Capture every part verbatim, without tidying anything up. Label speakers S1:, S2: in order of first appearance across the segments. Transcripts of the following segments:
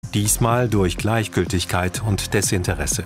S1: Diesmal durch Gleichgültigkeit und Desinteresse.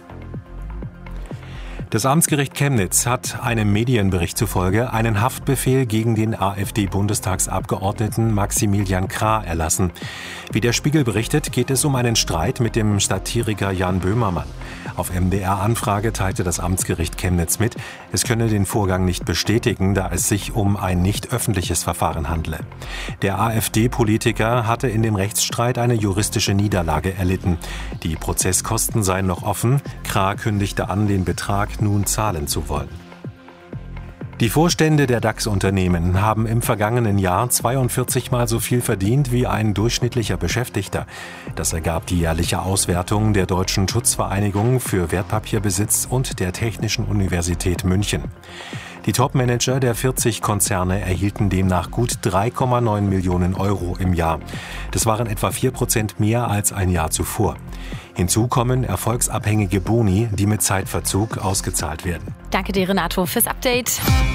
S1: Das Amtsgericht Chemnitz hat einem Medienbericht zufolge einen Haftbefehl gegen den AfD-Bundestagsabgeordneten Maximilian Krah erlassen. Wie der Spiegel berichtet, geht es um einen Streit mit dem Satiriker Jan Böhmermann. Auf M D R-Anfrage teilte das Amtsgericht Chemnitz mit, es könne den Vorgang nicht bestätigen, da es sich um ein nicht öffentliches Verfahren handle. Der AfD-Politiker hatte in dem Rechtsstreit eine juristische Niederlage erlitten. Die Prozesskosten seien noch offen. Krah kündigte an, den Betrag nun zahlen zu wollen. Die Vorstände der DAX-Unternehmen haben im vergangenen Jahr zweiundvierzig Mal so viel verdient wie ein durchschnittlicher Beschäftigter. Das ergab die jährliche Auswertung der Deutschen Schutzvereinigung für Wertpapierbesitz und der Technischen Universität München. Die Topmanager der vierzig Konzerne erhielten demnach gut drei Komma neun Millionen Euro im Jahr. Das waren etwa vier Prozent mehr als ein Jahr zuvor. Hinzu kommen erfolgsabhängige Boni, die mit Zeitverzug ausgezahlt werden.
S2: Danke dir, Renato, fürs Update.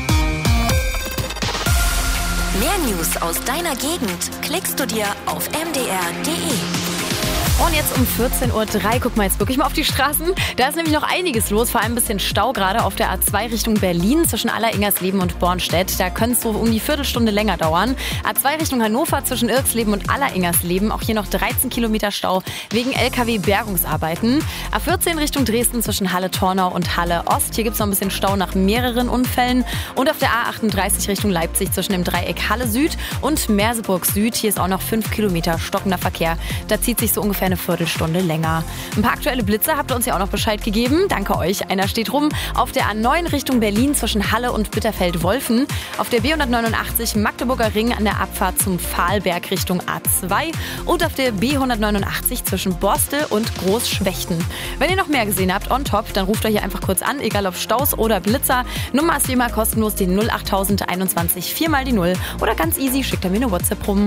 S3: Mehr News aus deiner Gegend klickst du dir auf m d r punkt d e.
S2: Und jetzt um vierzehn Uhr drei, guck mal jetzt wirklich mal auf die Straßen. Da ist nämlich noch einiges los, vor allem ein bisschen Stau gerade auf der A zwei Richtung Berlin zwischen Aller-Ingersleben und Bornstedt. Da könnte es so um die Viertelstunde länger dauern. A zwei Richtung Hannover zwischen Irksleben und Aller-Ingersleben. Auch hier noch dreizehn Kilometer Stau wegen L K W-Bergungsarbeiten. A vierzehn Richtung Dresden zwischen Halle-Tornau und Halle-Ost. Hier gibt es noch ein bisschen Stau nach mehreren Unfällen. Und auf der A achtunddreißig Richtung Leipzig zwischen dem Dreieck Halle Süd und Merseburg Süd. Hier ist auch noch fünf Kilometer stockender Verkehr. Da zieht sich so ungefähr eine Viertelstunde länger. Ein paar aktuelle Blitze habt ihr uns ja auch noch Bescheid gegeben. Danke euch. Einer steht rum auf der A neun Richtung Berlin zwischen Halle und Bitterfeld-Wolfen. Auf der B hundertneunundachtzig Magdeburger Ring an der Abfahrt zum Pfahlberg Richtung A zwei. Und auf der B hundertneunundachtzig zwischen Borstel und Großschwechten. Wenn ihr noch mehr gesehen habt on top, dann ruft euch hier einfach kurz an, egal ob Staus oder Blitzer. Nummer ist wie immer kostenlos die null acht null eins eins vier mal die null. Oder ganz easy, schickt ihr mir eine WhatsApp rum.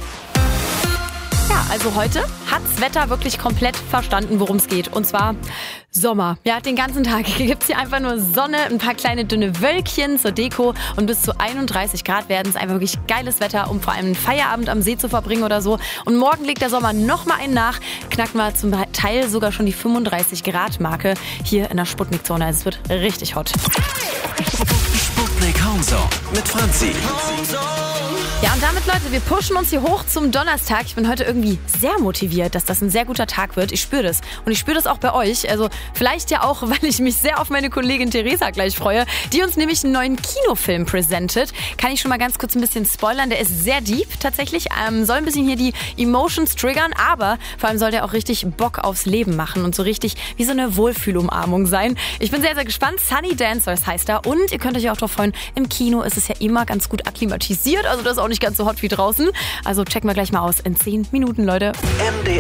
S2: Ja, also heute hat's Wetter wirklich komplett verstanden, worum es geht. Und zwar Sommer. Ja, den ganzen Tag gibt's hier einfach nur Sonne, ein paar kleine dünne Wölkchen zur Deko und bis zu einunddreißig Grad werden es einfach wirklich geiles Wetter, um vor allem einen Feierabend am See zu verbringen oder so. Und morgen legt der Sommer nochmal einen nach, knacken wir zum Teil sogar schon die fünfunddreißig Grad Marke hier in der Sputnik-Zone. Also es wird richtig hot.
S4: Sputnik Homezone mit Franzi.
S2: Ja, und damit, Leute, wir pushen uns hier hoch zum Donnerstag. Ich bin heute irgendwie sehr motiviert, dass das ein sehr guter Tag wird. Ich spüre das. Und ich spüre das auch bei euch. Also vielleicht ja auch, weil ich mich sehr auf meine Kollegin Theresa gleich freue, die uns nämlich einen neuen Kinofilm präsentiert. Kann ich schon mal ganz kurz ein bisschen spoilern. Der ist sehr deep tatsächlich. Ähm, soll ein bisschen hier die Emotions triggern, aber vor allem soll der auch richtig Bock aufs Leben machen und so richtig wie so eine Wohlfühlumarmung sein. Ich bin sehr, sehr gespannt. Sunny Dancers heißt er. Und ihr könnt euch auch darauf freuen, im Kino ist es ja immer ganz gut akklimatisiert. Also das ist auch nicht ganz so hot wie draußen. Also checken wir gleich mal aus in zehn Minuten, Leute.
S4: M D